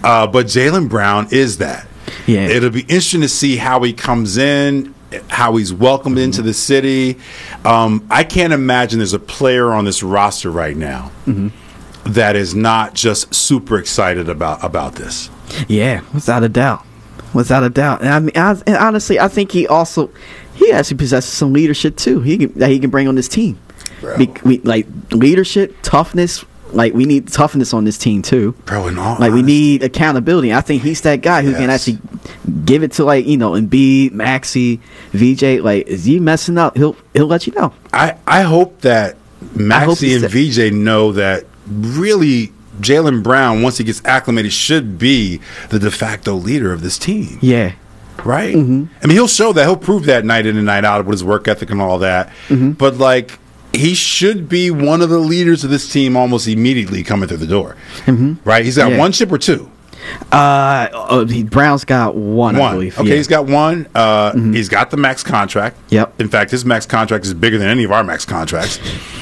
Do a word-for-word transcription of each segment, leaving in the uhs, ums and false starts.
Uh, but Jaylen Brown is that. Yeah. It'll be interesting to see how he comes in, how he's welcomed mm-hmm. into the city. Um, I can't imagine there's a player on this roster right now mm-hmm. that is not just super excited about, about this. Yeah, without a doubt. Without a doubt. And I mean, I, and honestly, I think he also, he actually possesses some leadership too. He can, that he can bring on this team. Be, we, like leadership, toughness. Like we need toughness on this team too. Bro, in all like honesty. We need accountability. I think he's that guy who yes. can actually give it to like you know Embiid, Maxey, V J. Like is he messing up? He'll he'll let you know. I, I hope that Maxey and V J know that really Jaylen Brown, once he gets acclimated, should be the de facto leader of this team. Yeah. Right? Mm-hmm. I mean, he'll show that. He'll prove that night in and night out with his work ethic and all that. Mm-hmm. But, like, he should be one of the leaders of this team almost immediately coming through the door. Mm-hmm. Right? He's got yeah. one chip or two? Uh, oh, he, Brown's got one, one. I believe. Okay, yeah. he's got one. Uh, mm-hmm. He's got the max contract. Yep. In fact, his max contract is bigger than any of our max contracts.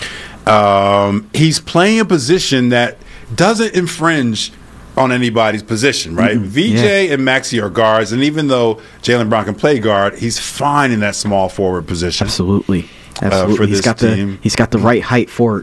um, he's playing a position that doesn't infringe on anybody's position, right? Mm-hmm. V J yeah. and Maxey are guards, and even though Jaylen Brown can play guard, he's fine in that small forward position. Absolutely. Absolutely. Uh, for he's this got team. the he's got the right height for it,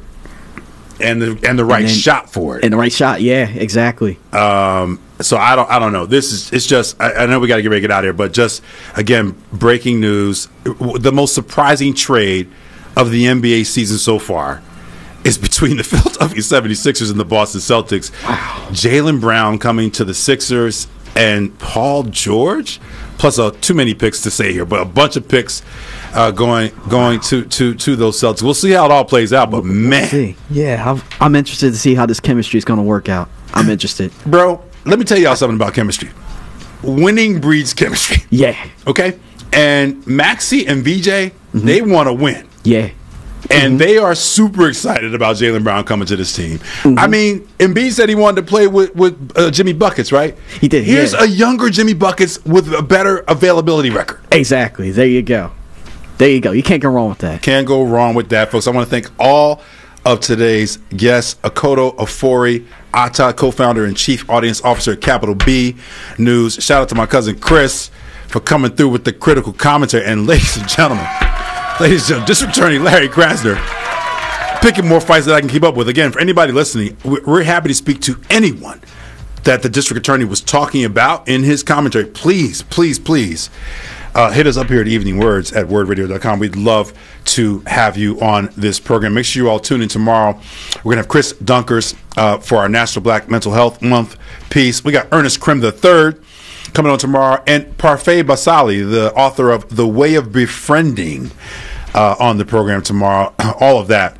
and the and the right and then, shot for it, and the right shot. Yeah, exactly. Um, so I don't I don't know. This is it's just I, I know we got to get ready to get out of here, but just again, breaking news: the most surprising trade of the N B A season so far is between the Philadelphia seventy-sixers and the Boston Celtics. Wow. Jaylen Brown coming to the Sixers and Paul George, plus uh, too many picks to say here, but a bunch of picks uh, going going to, to, to those Celtics. We'll see how it all plays out, but man. See. Yeah, I'm, I'm interested to see how this chemistry is going to work out. I'm interested. Bro, let me tell y'all something about chemistry. Winning breeds chemistry. Yeah. Okay? And Maxey and V J, mm-hmm. they want to win. Yeah. And mm-hmm. they are super excited about Jaylen Brown coming to this team. Mm-hmm. I mean, Embiid said he wanted to play with, with uh, Jimmy Buckets, right? He did. Here's yeah. a younger Jimmy Buckets with a better availability record. Exactly. There you go. There you go. You can't go wrong with that. Can't go wrong with that, folks. I want to thank all of today's guests, Akoto Ofori, Ata, co-founder and chief audience officer at Capital B News. Shout out to my cousin Chris for coming through with the critical commentary. And ladies and gentlemen, ladies and gentlemen, District Attorney Larry Krasner, picking more fights that I can keep up with. Again, for anybody listening, we're happy to speak to anyone that the district attorney was talking about in his commentary. Please, please, please uh, hit us up here at Evening Words at word radio dot com. We'd love to have you on this program. Make sure you all tune in tomorrow. We're going to have Chris Dunkers uh, for our National Black Mental Health Month piece. We got Ernest Krim the third coming on tomorrow, and Parfait Basali, the author of The Way of Befriending, uh, on the program tomorrow. All of that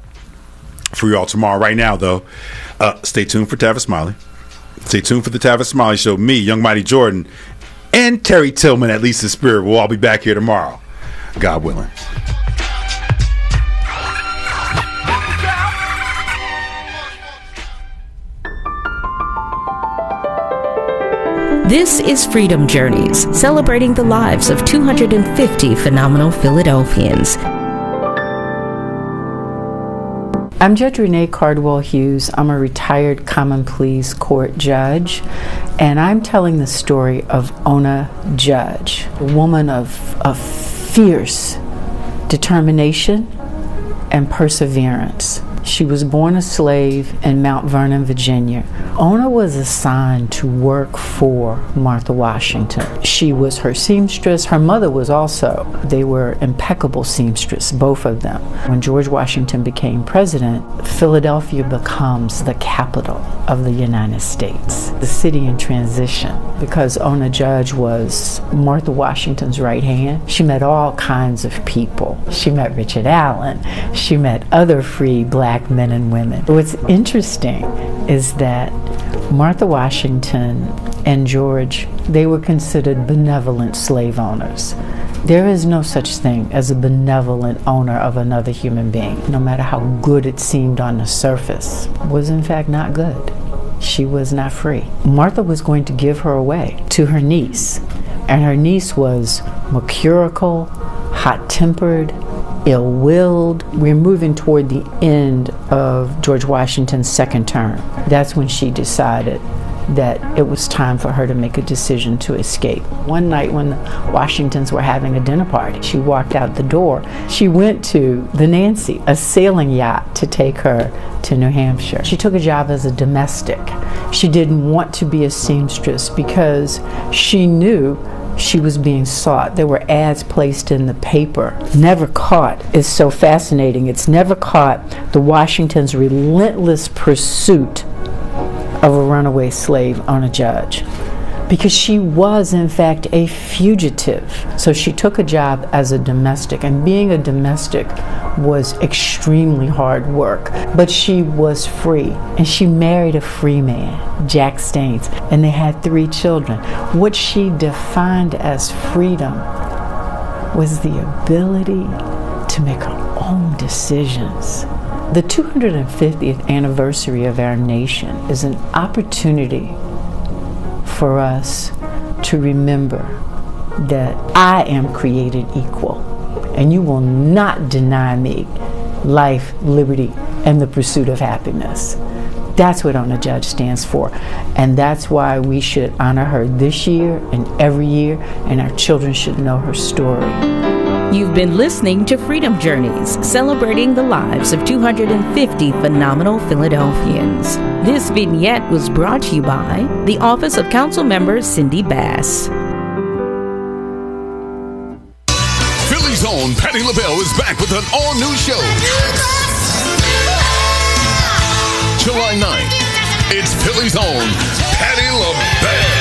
for you all tomorrow. Right now, though, uh, stay tuned for Tavis Smiley. Stay tuned for the Tavis Smiley Show. Me, Young Mighty Jordan, and Terry Tillman, at least in spirit. We'll all be back here tomorrow, God willing. This is Freedom Journeys, celebrating the lives of two hundred fifty phenomenal Philadelphians. I'm Judge Renee Cardwell Hughes. I'm a retired common pleas court judge, and I'm telling the story of Ona Judge, a woman of, of fierce determination and perseverance. She was born a slave in Mount Vernon, Virginia. Ona was assigned to work for Martha Washington. She was her seamstress. Her mother was also. They were impeccable seamstress, both of them. When George Washington became president, Philadelphia becomes the capital of the United States, the city in transition, because Ona Judge was Martha Washington's right hand. She met all kinds of people. She met Richard Allen. She met other free black men and women. What's interesting is that Martha Washington and George, they were considered benevolent slave owners. There is no such thing as a benevolent owner of another human being, no matter how good it seemed on the surface, was in fact not good. She was not free. Martha was going to give her away to her niece, and her niece was mercurial, hot-tempered, ill-willed. We're moving toward the end of George Washington's second term. That's when she decided that it was time for her to make a decision to escape. One night when the Washingtons were having a dinner party, she walked out the door. She went to the Nancy, a sailing yacht, to take her to New Hampshire. She took a job as a domestic. She didn't want to be a seamstress because she knew she was being sought. There were ads placed in the paper. Never Caught is so fascinating. It's Never Caught, the Washingtons' relentless pursuit of a runaway slave, Ona Judge, because she was in fact a fugitive. So she took a job as a domestic, and being a domestic was extremely hard work, but she was free, and she married a free man, Jack Staines, and they had three children. What she defined as freedom was the ability to make her own decisions. The two hundred fiftieth anniversary of our nation is an opportunity for us to remember that I am created equal, and you will not deny me life, liberty, and the pursuit of happiness. That's what Ona Judge stands for, and that's why we should honor her this year and every year, and our children should know her story. You've been listening to Freedom Journeys, celebrating the lives of two hundred fifty phenomenal Philadelphians. This vignette was brought to you by the Office of Council Member Cindy Bass. Philly's own Patti LaBelle is back with an all-new show. July ninth, it's Philly's own Patti LaBelle.